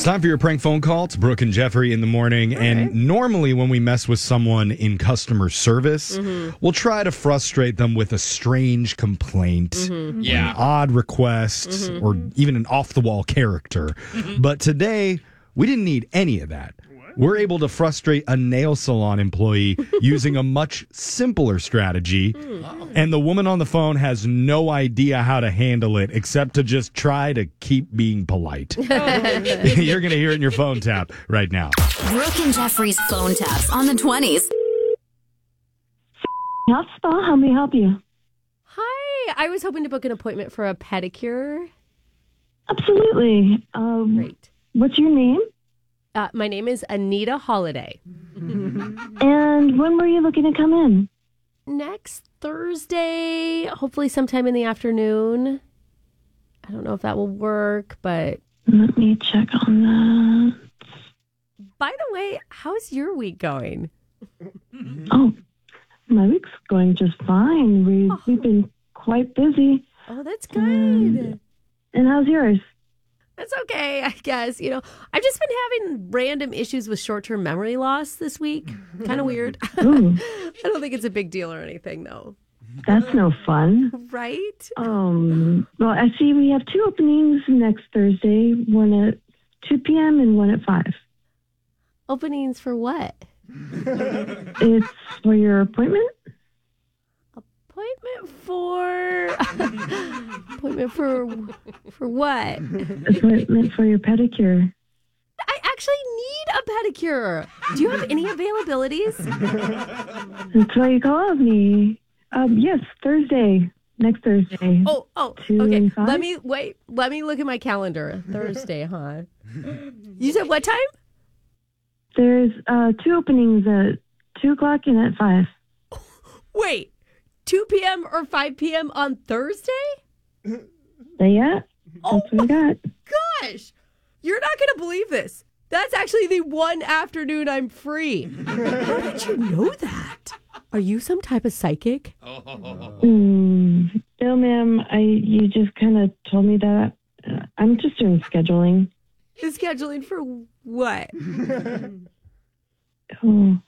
Time for your prank phone call. It's Brooke and Jeffrey in the morning. And normally when we mess with someone in customer service, we'll try to frustrate them with a strange complaint, an odd request, or even an off-the-wall character. But today, we didn't need any of that. We're able to frustrate a nail salon employee using a much simpler strategy. And the woman on the phone has no idea how to handle it except to just try to keep being polite. You're going to hear it in your phone tap right now. Brooke and Jeffrey's phone taps on the 20s. Health Spa, how may I help you? Hi, I was hoping to book an appointment for a pedicure. Absolutely. Great. What's your name? My name is Anita Holiday. And when were you looking to come in? Next Thursday, hopefully sometime in the afternoon. I don't know if that will work, but... Let me check on that. By the way, how's your week going? Oh, my week's going just fine. We've been quite busy. Oh, that's good. And how's yours? That's okay, I guess. You know, I've just been having random issues with short-term memory loss this week. Kind of weird. Ooh, I don't think it's a big deal or anything, though. that's no fun. Right? Well, I see we have 2 openings next Thursday, one at 2 p.m. and one at 5. Openings for what? It's for your appointment? Appointment for what? Appointment for your pedicure. I actually need a pedicure. Do you have any availabilities? That's why you called me. Yes, Thursday. Next Thursday. Oh, 2 okay. and 5? Let me look at my calendar. Thursday, huh? You said what time? There's 2 openings at 2 o'clock and at 5. Wait, 2 p.m. or 5 p.m. on Thursday? Yeah, that's what I got. Gosh, you're not going to believe this. That's actually the one afternoon I'm free. How did you know that? Are you some type of psychic? No, ma'am. You just kind of told me that. I'm just doing scheduling. Scheduling for what? Oh,